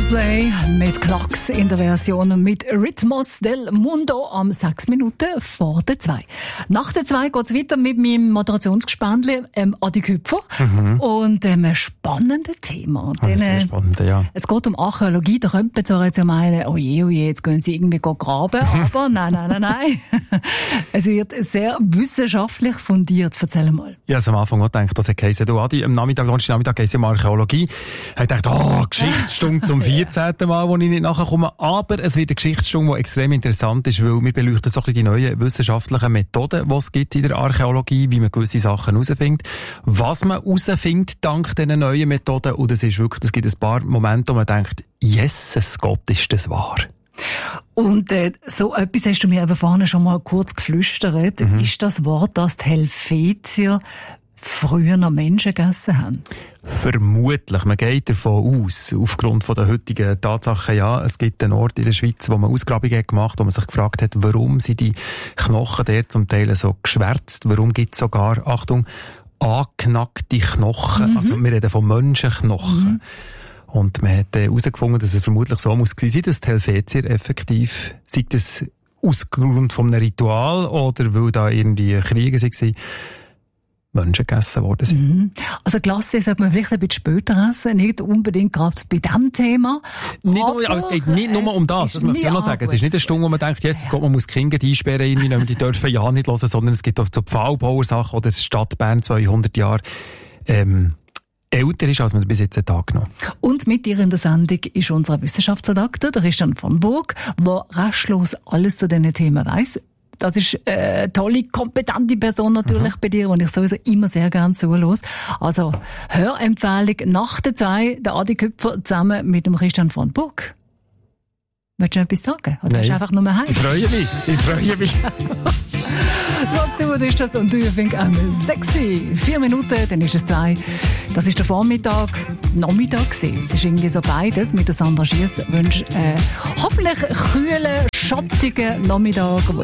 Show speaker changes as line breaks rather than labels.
Coldplay mit Clocks in der Version mit Ritmos del Mundo am 6 Minuten vor der 2. Nach der 2 geht es weiter mit meinem Moderationsgespendli Adi Küpfer und einem spannenden Thema.
Sehr spannend, ja.
Es geht um Archäologie, da könnte man zwar jetzt ja meinen, oh je, jetzt gehen sie irgendwie graben, aber nein. Es wird sehr wissenschaftlich fundiert. Erzähl mal.
Ich habe am Anfang auch gedacht, das hat geheißen, du Adi, am Nachmittag geht es um Archäologie. Ich habe gedacht, Geschichtsstunde zum 14. Mal, wo ich nicht nachkomme. Aber es wird eine Geschichtsstunde, die extrem interessant ist, weil wir beleuchten so ein bisschen die neuen wissenschaftlichen Methoden, die es gibt in der Archäologie, wie man gewisse Sachen herausfindet, was man herausfindet dank diesen neuen Methoden. Und es gibt ein paar Momente, wo man denkt, Jesus Gott, ist das wahr.
Und so etwas hast du mir eben vorhin schon mal kurz geflüstert. Ist das Wort, dass die Helvetier früher noch Menschen gegessen haben?
Vermutlich. Man geht davon aus, aufgrund von der heutigen Tatsachen, ja, es gibt einen Ort in der Schweiz, wo man Ausgrabungen gemacht hat, wo man sich gefragt hat, warum sind die Knochen der zum Teil so geschwärzt? Warum gibt es sogar, Achtung, angeknackte Knochen? Also wir reden von Menschenknochen. Und man hat herausgefunden, dass es vermutlich so muss gewesen sein, dass die Helvetier effektiv, sei das aus Grund von einem Ritual oder weil da irgendwie Kriege waren, Menschen gegessen worden sind.
Also Glasse sollte man vielleicht ein bisschen später essen, nicht unbedingt gerade bei diesem Thema.
Es geht nicht nur um das, das möchte ich auch noch sagen. Es ist nicht eine Stunde, wo man denkt, Jesus Gott, man muss Kinder einsperren, die dürfen ja nicht hören, sondern es gibt auch so Pfahlbauersachen oder die Stadt Bern 200 Jahre älter ist, als man bis jetzt angenommen.
Und mit dir in der Sendung ist unser Wissenschaftsredakteur, der Christian von Burg, der restlos alles zu diesen Themen weiss. Das ist eine tolle, kompetente Person natürlich bei dir, die ich sowieso immer sehr gerne zuhöre. Also, Hörempfehlung nach der 2, der Adi Küpfer zusammen mit dem Christian von Burg. Möchtest du etwas sagen? Oder hast du einfach nur heim?
Ich freue mich.
Trotzdem ist das und du findest auch sexy. 4 Minuten, dann ist es 2. Das ist der Nachmittag gewesen. Es ist irgendwie so beides. Mit der Sandra Schiess wünsche hoffentlich kühlen, schattigen Nachmittag, wo